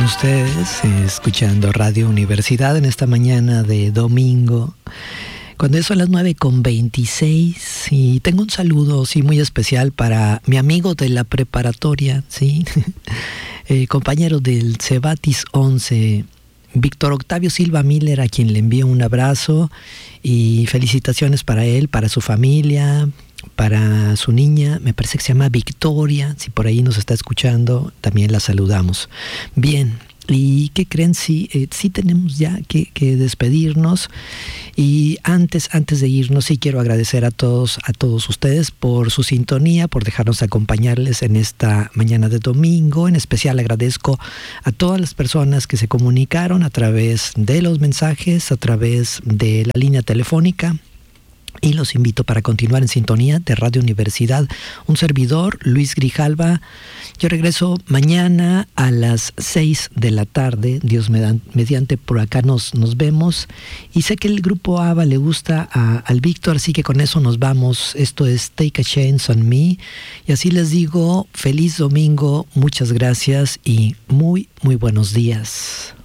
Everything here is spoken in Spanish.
ustedes, escuchando Radio Universidad en esta mañana de domingo, cuando son las 9:26, y tengo un saludo, sí, muy especial para mi amigo de la preparatoria, sí, compañero del Cebatis 11, Víctor Octavio Silva Miller, a quien le envío un abrazo y felicitaciones para él, para su familia, para su niña, me parece que se llama Victoria, si por ahí nos está escuchando, también la saludamos. Bien, ¿y qué creen? Sí, sí tenemos ya que despedirnos, y antes de irnos sí quiero agradecer a todos ustedes por su sintonía, por dejarnos acompañarles en esta mañana de domingo. En especial agradezco a todas las personas que se comunicaron a través de los mensajes, a través de la línea telefónica. Y los invito para continuar en sintonía de Radio Universidad. Un servidor, Luis Grijalva. Yo regreso mañana a las 6 de la tarde. Dios mediante, por acá nos vemos. Y sé que el grupo ABBA le gusta al Víctor, así que con eso nos vamos. Esto es Take a Chance on Me. Y así les digo, feliz domingo, muchas gracias y muy, muy buenos días.